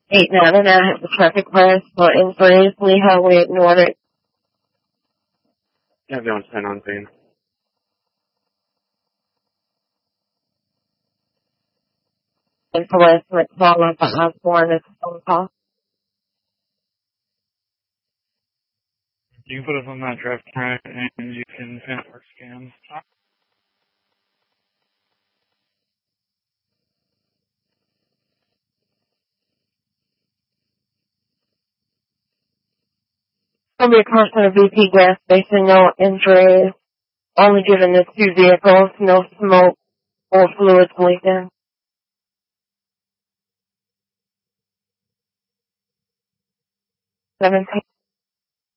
899 has the traffic crash for injuries. Lee Highway ignored it. Everyone's 10 on scene. And harassment followed by Osborne as a phone call. You can put us on that draft track and you can network scan. Somebody across from the BP gas station, no injuries. Only given the 2 vehicles, no smoke or fluids leaking. 17.